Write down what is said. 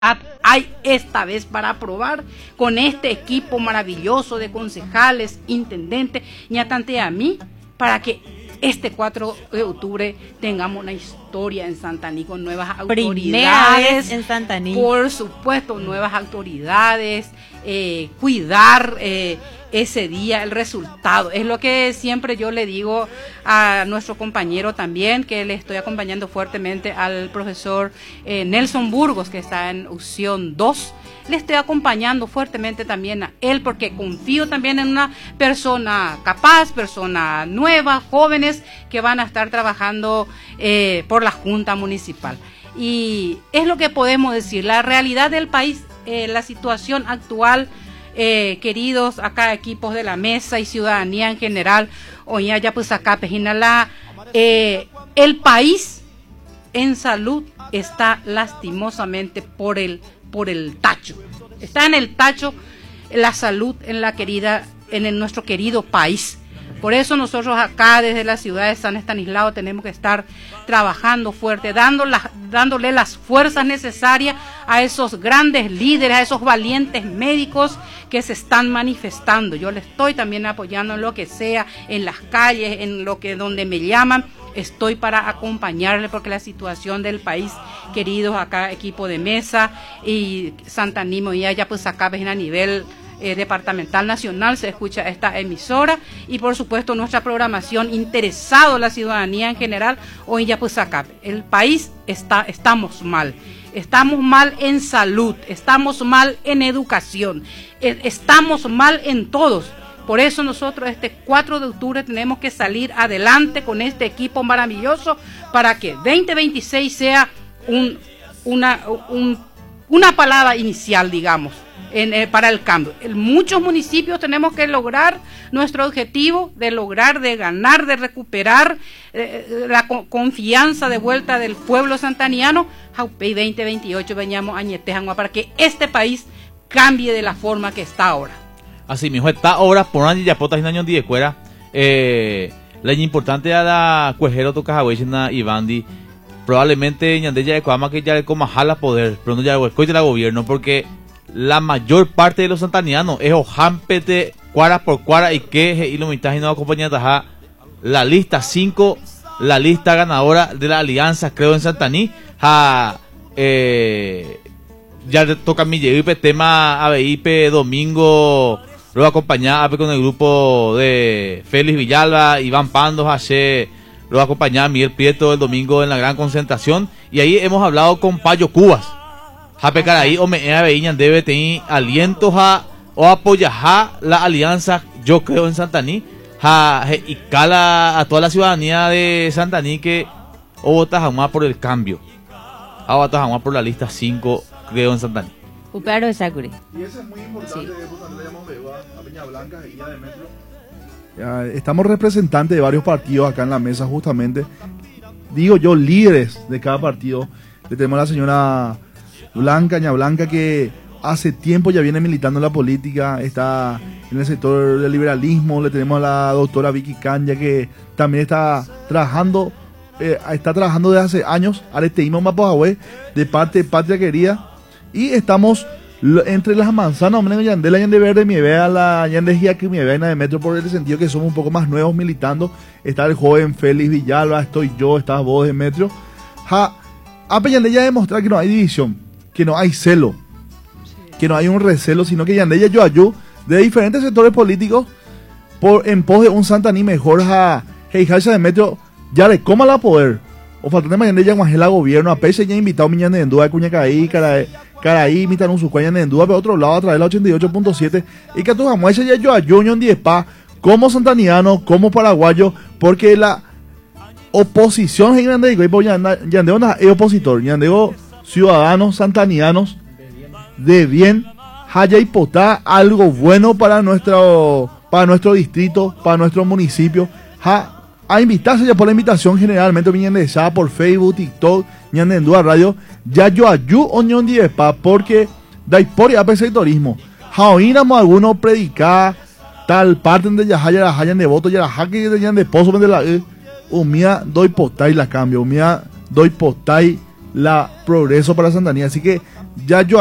hay esta vez para aprobar con este equipo maravilloso de concejales, intendentes, y a mí, para que este 4 de octubre tengamos una historia en Santaní con nuevas autoridades. Primera vez en Santaní. Por supuesto, nuevas autoridades, cuidar ese día, el resultado. Es lo que siempre yo le digo a nuestro compañero también, que le estoy acompañando fuertemente al profesor Nelson Burgos, que está en opción 2. Le estoy acompañando fuertemente también a él, porque confío también en una persona capaz, persona nueva, jóvenes que van a estar trabajando por la Junta Municipal. Y es lo que podemos decir, la realidad del país, la situación actual. Queridos acá equipos de la mesa y ciudadanía en general, hoy allá pues acá pejinala, el país en salud está lastimosamente por el tacho, está en el tacho la salud en nuestro querido país. Por eso nosotros acá desde la ciudad de San Estanislao tenemos que estar trabajando fuerte, dándole las fuerzas necesarias a esos grandes líderes, a esos valientes médicos que se están manifestando. Yo le estoy también apoyando en lo que sea, en las calles, donde me llaman, estoy para acompañarle, porque la situación del país, queridos acá equipo de mesa y Santaní y allá pues acá ven a nivel departamental nacional se escucha esta emisora, y por supuesto nuestra programación, interesado la ciudadanía en general. Hoy ya pues acá el país estamos mal en salud, estamos mal en educación, estamos mal en todos. Por eso nosotros este 4 de octubre tenemos que salir adelante con este equipo maravilloso para que 2026 sea una palabra inicial, digamos, para el cambio. En muchos municipios tenemos que lograr nuestro objetivo de ganar, de recuperar la confianza de vuelta del pueblo santaniano. 2028 veníamos añetejan para que este país cambie de la forma que está ahora. Así mismo está ahora por año ya potas en año de escuela. La importante a la cuejero toca Hawaiiana y Bandi. Probablemente ñandella de Coama que ya le coma jala poder, pero no ya de la gobierno, porque la mayor parte de los santanianos es ojampete cuara por cuara y que y lo mitad y no acompaña a la lista 5, la lista ganadora de la alianza, creo, en Santaní. Ya le toca mi lleve tema ABIP domingo, luego acompañada con el grupo de Félix Villalba, Iván Pando, Haché, luego acompañada Miguel Prieto el domingo en la gran concentración, y ahí hemos hablado con Payo Cubas. Ahí o me debe tener alientos o apoyar la alianza, yo creo, en Santaní, y cala a toda la ciudadanía de Santaní que o vota jamás por el cambio, o vota jamás por la lista 5, creo, en Santaní. Claro, exacto. Y eso es muy importante, a Peña Blanca y ya de Metro. Estamos representantes de varios partidos acá en la mesa, justamente. Digo yo, líderes de cada partido. Le tenemos a la señora Ña Blanca, que hace tiempo ya viene militando en la política, está en el sector del liberalismo. Le tenemos a la doctora Vicky Canya, que también está trabajando desde hace años, Areteíma Mapoahue, de parte de Patria Querida, y estamos entre las manzanas, hombre, Yandela, Yande Verde, mi vea la Yande Giaque, mi vea de Metro, por el sentido que somos un poco más nuevos militando. Está el joven Félix Villalba, estoy yo, estás vos de Metro. Yande ya demostrar que no hay división, que no hay celo, que no hay un recelo, sino que Yandella yo ayudo de diferentes sectores políticos en pos de un Santaní mejor. Heijalsa de Metro ya le coma la poder o faltando de Yandella Guajela gobierno a pese ya invitado mi Yande en duda de Cuñacaí, Caraí, imitan un su Yande en duda, pero otro lado a través de la 88.7 y que tu jamás ya yo ayudo en Diespa como santaniano, como paraguayo, porque la oposición es grande y Yandeo es opositor, Yandeo ciudadanos santanianos de bien, haya hipotá algo bueno para nuestro distrito, para nuestro municipio, a invitarse ya por la invitación generalmente vienen de ya por Facebook, TikTok, Ñandendúa Radio, ya yo ayudo oñón diespa, porque da por ya sectorismo, oíramos algunos predicar tal parte de ya hayan de voto, ya que de de pozo de la umía doy potay la cambio, umía doy potay la progreso para Santaní. Así que Ya yo